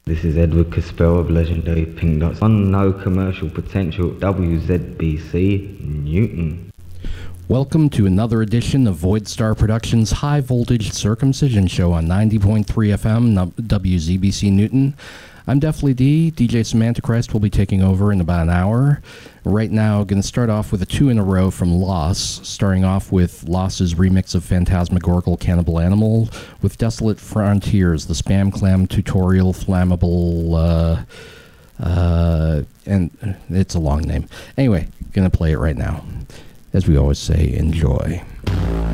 This is Edward Caspell of Legendary Pink Dots on No Commercial Potential WZBC Newton. Welcome to another edition of Void Star Productions' High Voltage Circumcision Show on 90.3 FM WZBC Newton. I'm Deathly D. DJ Samantha Christ will be taking over in about an hour. Right now, going to start off with a two in a row from Loss, starting off with Loss's remix of Phantasmagorical Cannibal Animal with Desolate Frontiers, the Spam Clam tutorial flammable, and it's a long name. Anyway, going to play it right now. As we always say, enjoy.